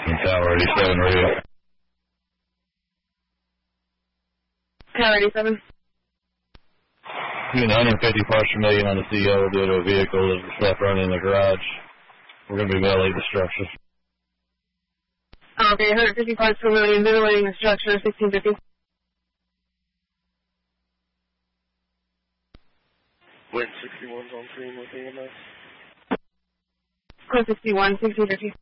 Tower 87 radio. Tower 87. 150 parts per million on the CO due to a vehicle that was left running in the garage. We're going to be ventilating the structure. Okay, 150 parts per million, ventilating the structure, 1650. Wind 61's on screen with EMS. Code 61, 1650.